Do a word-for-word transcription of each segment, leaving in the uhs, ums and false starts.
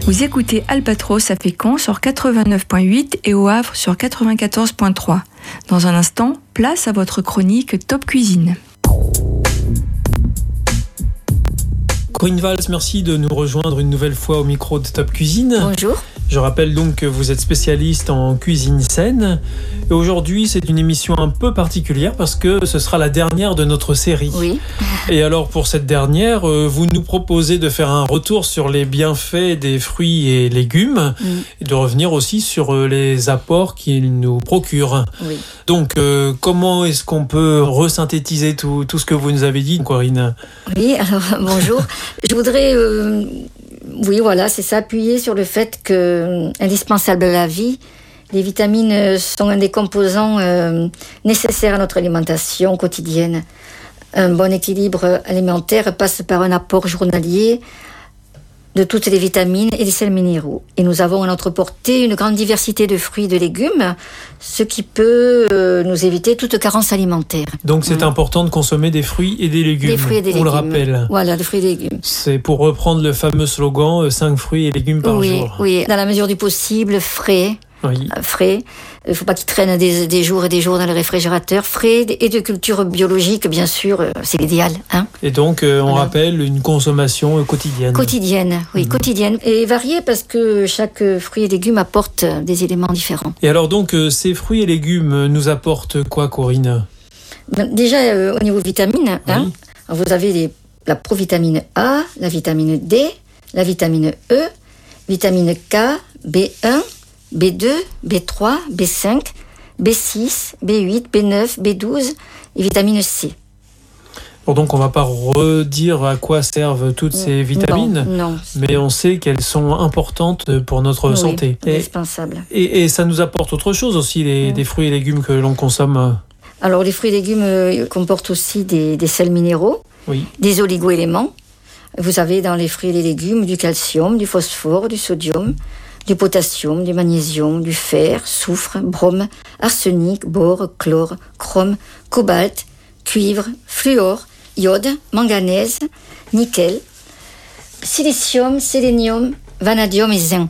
Vous écoutez Albatros à Fécamp sur quatre-vingt-neuf virgule huit et au Havre sur quatre-vingt-quatorze virgule trois. Dans un instant, place à votre chronique Top Cuisine. Corinne Valls, merci de nous rejoindre une nouvelle fois au micro de Top Cuisine. Bonjour. Je rappelle donc que vous êtes spécialiste en cuisine saine. Et aujourd'hui, c'est une émission un peu particulière parce que ce sera la dernière de notre série. Oui. Et alors, pour cette dernière, vous nous proposez de faire un retour sur les bienfaits des fruits et légumes mm. et de revenir aussi sur les apports qu'ils nous procurent. Oui. Donc, euh, comment est-ce qu'on peut resynthétiser tout, tout ce que vous nous avez dit, Corinne ? Oui, alors bonjour. Je voudrais... Euh... Oui, voilà, c'est ça, appuyer sur le fait que, euh, indispensable à la vie, les vitamines sont un des composants euh, nécessaires à notre alimentation quotidienne. Un bon équilibre alimentaire passe par un apport journalier de toutes les vitamines et des sels minéraux. Et nous avons à notre portée une grande diversité de fruits et de légumes, ce qui peut euh, nous éviter toute carence alimentaire. Donc c'est mmh. important de consommer des fruits et des légumes, des fruits et des on légumes. le rappelle. Voilà, des fruits et des légumes. C'est pour reprendre le fameux slogan, cinq fruits et légumes par oui, jour. Oui, dans la mesure du possible, frais. Oui. Frais. Il ne faut pas qu'ils traînent des, des jours et des jours dans le réfrigérateur. Frais et de culture biologique, bien sûr, c'est l'idéal. Hein. Et donc, euh, on voilà. rappelle une consommation quotidienne. Quotidienne, oui, mmh. quotidienne. Et variée parce que chaque fruit et légume apporte des éléments différents. Et alors donc, euh, ces fruits et légumes nous apportent quoi, Corinne ? Déjà, euh, au niveau vitamines, oui. hein, vous avez les, la provitamine A, la vitamine D, la vitamine E, vitamine K, B un, B deux, B trois, B cinq, B six, B huit, B neuf, B douze et vitamine C. Bon, donc on ne va pas redire à quoi servent toutes ces vitamines, non, non. mais on sait qu'elles sont importantes pour notre oui, santé. Indispensable. Et, et, et ça nous apporte autre chose aussi, les, oui. des fruits et légumes que l'on consomme. Alors les fruits et légumes euh, comportent aussi des, des sels minéraux, oui. des oligo-éléments. Vous avez dans les fruits et les légumes du calcium, du phosphore, du sodium, du potassium, du magnésium, du fer, soufre, brome, arsenic, bore, chlore, chrome, cobalt, cuivre, fluor, iode, manganèse, nickel, silicium, sélénium, vanadium et zinc.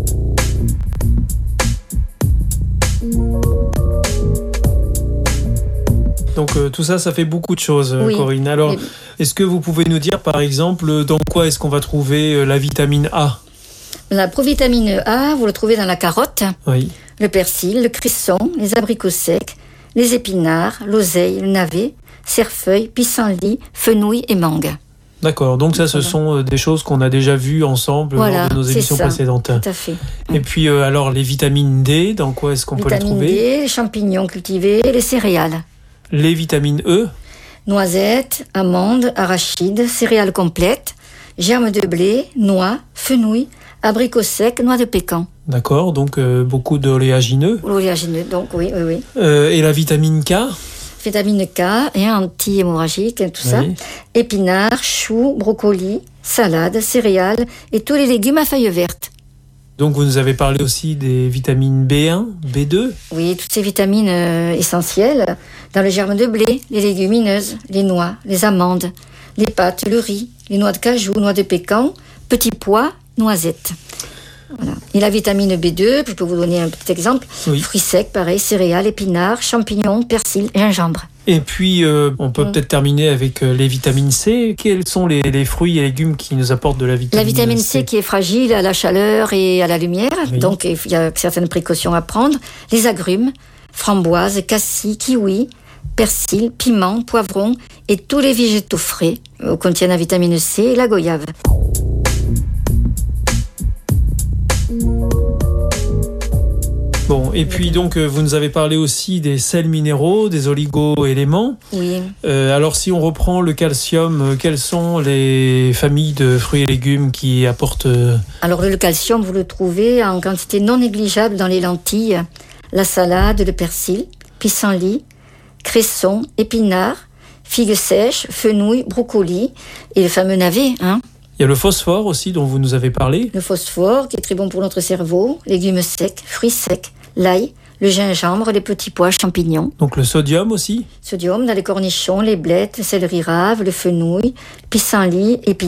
Donc euh, tout ça, ça fait beaucoup de choses, oui. Corinne. Alors, oui. Est-ce que vous pouvez nous dire, par exemple, dans quoi est-ce qu'on va trouver euh, la vitamine A ? La provitamine A, vous le trouvez dans la carotte, oui. le persil, le cresson, les abricots secs, les épinards, l'oseille, le navet, cerfeuil, pissenlit, fenouil et mangue. D'accord, donc ça, voilà. ce sont des choses qu'on a déjà vues ensemble voilà, lors de nos émissions ça, précédentes. Tout à fait. Et puis, euh, alors, les vitamines D, dans quoi est-ce qu'on vitamine peut les trouver ? D, les champignons cultivés, les céréales. Les vitamines E ? Noisettes, amandes, arachides, céréales complètes, germes de blé, noix, fenouil, abricots secs, noix de pécan. D'accord, donc euh, beaucoup d'oléagineux. Oléagineux, donc oui, oui, oui. Euh, et la vitamine K ? Vitamine K, et anti-hémorragique, tout oui. ça. Épinards, choux, brocolis, salades, céréales et tous les légumes à feuilles vertes. Donc vous nous avez parlé aussi des vitamines B un, B deux ? Oui, toutes ces vitamines euh, essentielles dans le germe de blé, les légumineuses, les noix, les amandes, les pâtes, le riz, les noix de cajou, noix de pécan, petits pois, noisettes. Voilà. Et la vitamine B deux, je peux vous donner un petit exemple. Oui. Fruits secs, pareil, céréales, épinards, champignons, persil, gingembre. Et puis, euh, on peut mmh. peut-être terminer avec euh, les vitamines C. Quels sont les, les fruits et légumes qui nous apportent de la vitamine C ? La vitamine C, C qui est fragile à la chaleur et à la lumière, oui. donc il y a certaines précautions à prendre. Les agrumes, framboises, cassis, kiwis, persil, piment, poivron et tous les végétaux frais euh, contiennent la vitamine C et la goyave. Bon, et puis donc vous nous avez parlé aussi des sels minéraux, des oligo-éléments. Oui. Euh, alors si on reprend le calcium, quelles sont les familles de fruits et légumes qui apportent... Alors le calcium, vous le trouvez en quantité non négligeable dans les lentilles, la salade, le persil, pissenlit, cresson, épinards, figues sèches, fenouil, brocoli et le fameux navet, hein. Il y a le phosphore aussi dont vous nous avez parlé. Le phosphore qui est très bon pour notre cerveau, légumes secs, fruits secs, l'ail, le gingembre, les petits pois, champignons. Donc le sodium aussi ? Sodium dans les cornichons, les blettes, le céleri rave, le fenouil, pissenlit, épinards.